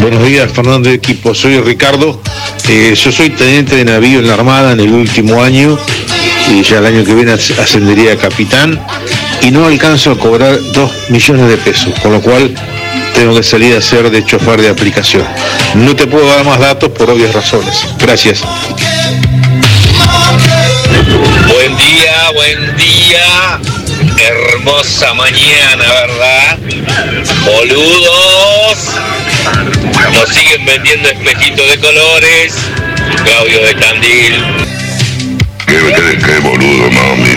Buenos días, Fernando de equipo. Soy Ricardo. Yo soy teniente de navío en la Armada en el último año y ya el año que viene ascendería a capitán y no alcanzo a cobrar 2 millones de pesos, con lo cual tengo que salir a hacer de chofer de aplicación. No te puedo dar más datos por obvias razones. Gracias. Buen día. Hermosa mañana, ¿verdad? Boludos. Nos siguen vendiendo espejitos de colores. Claudio de Tandil. Qué boludo, mami.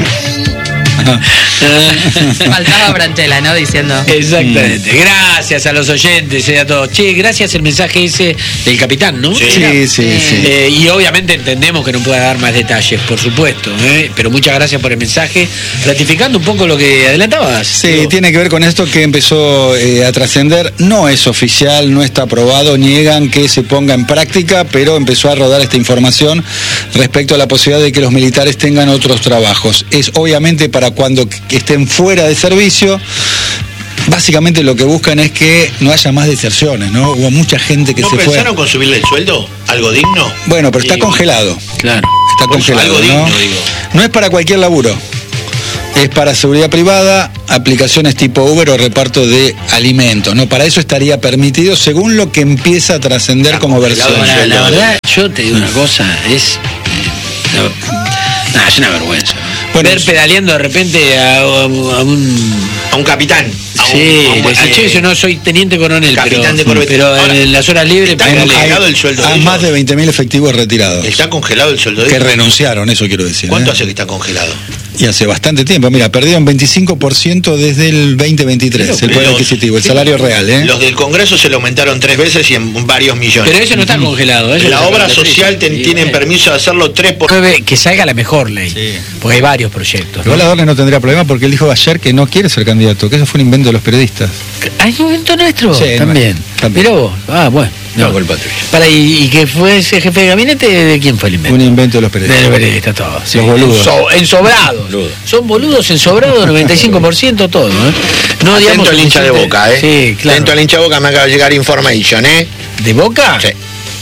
Faltaba Branchela, ¿no? Diciendo. Exactamente. Gracias a los oyentes y a todos. Che, gracias el mensaje ese del capitán, ¿no? Sí. Y obviamente entendemos que no pueda dar más detalles, por supuesto, pero muchas gracias por el mensaje, ratificando un poco lo que adelantabas. Sí, tiene que ver con esto que empezó a trascender. No es oficial, no está aprobado, niegan que se ponga en práctica, pero empezó a rodar esta información respecto a la posibilidad de que los militares tengan otros trabajos. Es obviamente para cuando estén fuera de servicio. Básicamente lo que buscan es que no haya más deserciones, ¿no? Hubo mucha gente que se fue. ¿No pensaron con subirle el sueldo? ¿Algo digno? Bueno, pero está congelado. Claro. Está congelado, algo digno, ¿no? digo. No es para cualquier laburo. Es para seguridad privada, aplicaciones tipo Uber o reparto de alimentos, ¿no? Para eso estaría permitido según lo que empieza a trascender como versión. La verdad, yo te digo una cosa, es una vergüenza. Bueno, ver pedaleando de repente a un capitán. Yo no soy teniente coronel, capitán de corbeta. Pero en las horas libres está congelado el sueldo de ellos. Más de 20.000 efectivos retirados. Está congelado el sueldo de ellos. Que renunciaron, eso quiero decir. ¿Cuánto hace que está congelado? Y hace bastante tiempo. Mira, perdieron 25% desde el 2023, el poder adquisitivo, el salario real. Los del Congreso se lo aumentaron 3 veces y en varios millones. Pero eso no está congelado. La obra social tienen permiso de hacerlo 3 por... Que salga la mejor ley. Sí. Porque hay varios proyectos. Igual Adorno no tendría problema porque él dijo ayer que no quiere ser candidato, que eso fue un invento de los periodistas. ¿Hay un invento nuestro? Sí, también. Pero vos, bueno. No, culpa tuya. ¿Y que fue ese jefe de gabinete? ¿De quién fue el invento? Un invento de los periodistas. De los periodistas, todos. Sí. Los boludos. Ensobrados. Son boludos ensobrados, 95% todo, No, atento digamos, al hincha de Boca, Sí, claro. Atento al hincha de Boca, me acaba de llegar information, ¿De Boca? Sí.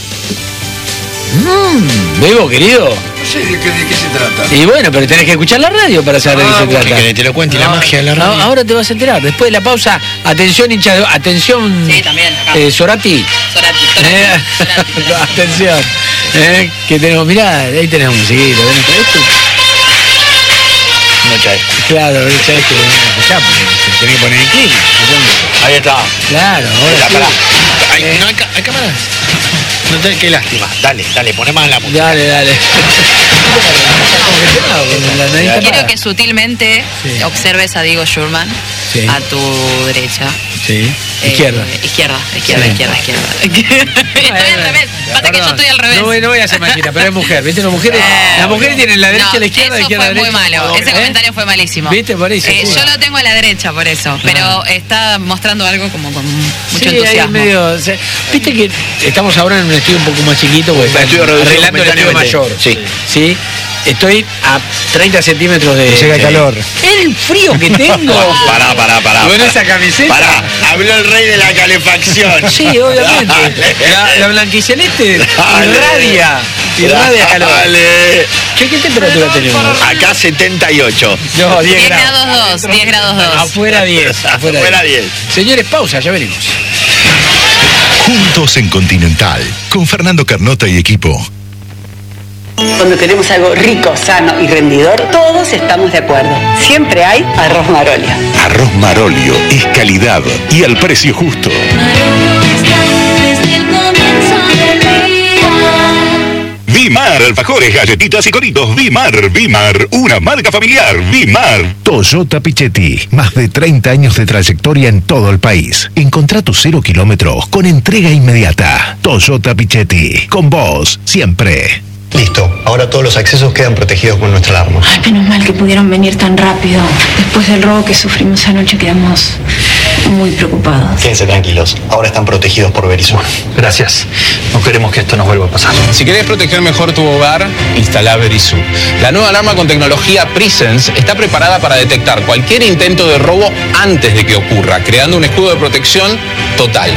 ¿Bebo, querido? No sé de qué se trata. Y bueno, pero tenés que escuchar la radio para saber de qué se trata. Que te lo cuente la magia de la radio. Ahora te vas a enterar. Después de la pausa, atención, hincha de... Atención, sí, también, Sorati. Atención. Que tenemos, mirá, ahí tenemos musiquita. No, Chay. Claro, Chay, que se tiene que poner en clima. Ahí está. Claro, ahora pará. ¿No hay cámaras? No te, qué lástima. Dale, poné más la música. Dale. Quiero que sutilmente observes a Diego Schurman a tu derecha. Sí. Izquierda. Estoy al revés. Pasa que yo estoy al revés. No voy a hacer máquina, pero es mujer. ¿Viste? Las mujeres tienen la derecha y la izquierda. Eso fue muy malo. Ese comentario fue malísimo. ¿Viste? Por eso. Yo lo tengo a la derecha, por eso. Pero está mostrando algo como con mucho entusiasmo. Viste que estamos ahora en un estudio un poco más chiquito, porque arreglando el estudio mayor. Sí. Estoy a 30 centímetros de... Llega el calor. El frío que tengo. Pará. Con esa camiseta. Pará, habló el rey de la calefacción. Sí, obviamente. La blanquiceleste irradia calor. Dale. ¿Qué temperatura tenemos? Acá 78. No, 10 grados 2. 10 grados 2. Afuera 10. Afuera 10. Señores, pausa, ya venimos. Juntos en Continental, con Fernando Carnota y equipo. Cuando queremos algo rico, sano y rendidor, todos estamos de acuerdo. Siempre hay Arroz Marolio. Arroz Marolio es calidad y al precio justo. Vimar, alfajores, galletitas y coritos. Vimar, una marca familiar. Vimar. Toyota Pichetti, más de 30 años de trayectoria en todo el país. Encontrá tus 0 kilómetros con entrega inmediata. Toyota Pichetti, con vos siempre. Listo, ahora todos los accesos quedan protegidos con nuestra alarma. Ay, menos mal que pudieron venir tan rápido. Después del robo que sufrimos anoche quedamos muy preocupados. Quédense tranquilos, ahora están protegidos por Verisur. Gracias, no queremos que esto nos vuelva a pasar. Si querés proteger mejor tu hogar, instala Verisur. La nueva alarma con tecnología Presence está preparada para detectar cualquier intento de robo antes de que ocurra, creando un escudo de protección total.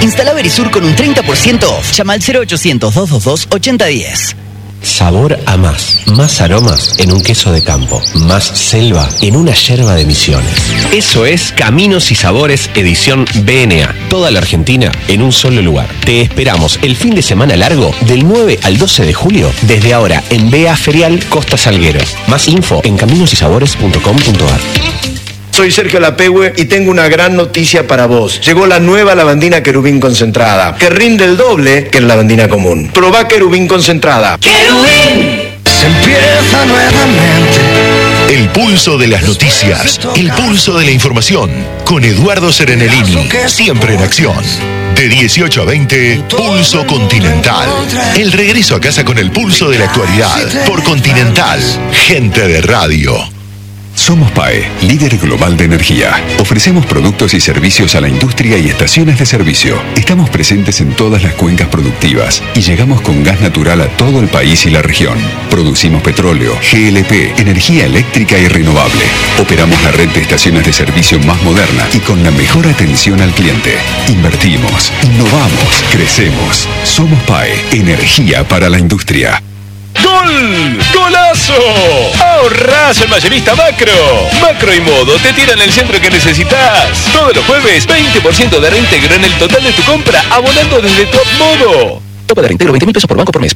Instala Verisur con un 30% off. Llama al 0800-222-8010. Sabor a más. Más aromas en un queso de campo. Más selva en una yerba de Misiones. Eso es Caminos y Sabores edición BNA. Toda la Argentina en un solo lugar. Te esperamos el fin de semana largo del 9 al 12 de julio desde ahora en BA Ferial Costa Salguero. Más info en caminosysabores.com.ar. Soy Sergio Lapehue y tengo una gran noticia para vos. Llegó la nueva lavandina Querubín concentrada, que rinde el doble que la lavandina común. Probá Querubín concentrada. ¡Querubín! Se empieza nuevamente. El pulso de las noticias, el pulso de la información, con Eduardo Serenelini, siempre en acción. De 18 a 20, Pulso Continental. El regreso a casa con el pulso de la actualidad, por Continental, gente de radio. Somos PAE, líder global de energía. Ofrecemos productos y servicios a la industria y estaciones de servicio. Estamos presentes en todas las cuencas productivas y llegamos con gas natural a todo el país y la región. Producimos petróleo, GLP, energía eléctrica y renovable. Operamos la red de estaciones de servicio más moderna y con la mejor atención al cliente. Invertimos, innovamos, crecemos. Somos PAE, energía para la industria. ¡Gol! ¡Golazo! ¡Ahorrás en Mayorista Macro! Macro y Modo te tiran el centro que necesitas. Todos los jueves, 20% de reintegro en el total de tu compra, abonando desde Top Modo. Topa de reintegro 20.000 pesos por banco por mes.